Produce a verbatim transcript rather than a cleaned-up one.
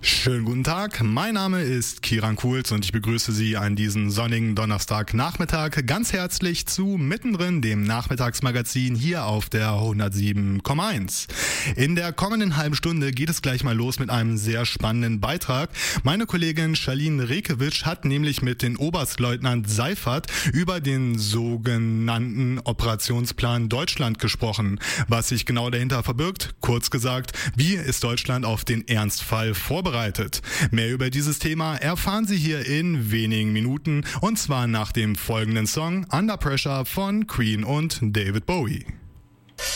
Schönen guten Tag, mein Name ist Kieran Kuhls und ich begrüße Sie an diesem sonnigen Donnerstagnachmittag ganz herzlich zu Mittendrin, dem Nachmittagsmagazin hier auf der hundertsieben Komma eins. In der kommenden halben Stunde geht es gleich mal los mit einem sehr spannenden Beitrag. Meine Kollegin Charlene Rekewitsch hat nämlich mit den Oberstleutnant Seifert über den sogenannten Operationsplan Deutschland gesprochen. Was sich genau dahinter verbirgt, kurz gesagt, wie ist Deutschland auf den Ernstfall vorbereitet? Mehr über dieses Thema erfahren Sie hier in wenigen Minuten und zwar nach dem folgenden Song Under Pressure von Queen und David Bowie.